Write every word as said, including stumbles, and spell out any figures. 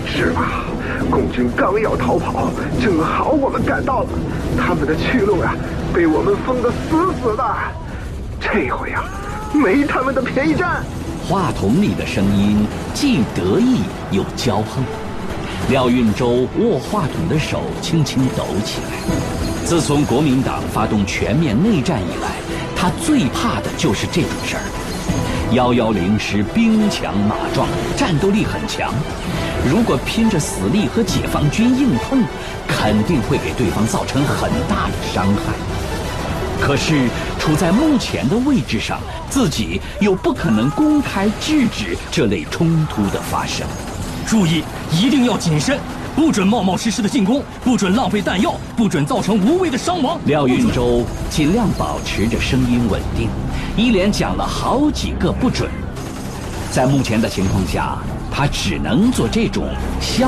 是吧？共军刚要逃跑，正好我们赶到了，他们的去路呀、啊，被我们封得死死的。这回呀、啊，没他们的便宜占。 话筒里的声音既得意又骄横。廖运周握话筒的手轻轻抖起来。自从国民党发动全面内战以来，他最怕的就是这种事儿。幺幺零师兵强马壮，战斗力很强，如果拼着死力和解放军硬碰，肯定会给对方造成很大的伤害。可是处在目前的位置上，自己又不可能公开制止这类冲突的发生。 注意，一定要谨慎，不准冒冒失失的进攻，不准浪费弹药，不准造成无谓的伤亡。 廖运周尽量保持着声音稳定，一连讲了好几个不准。在目前的情况下，他只能做这种消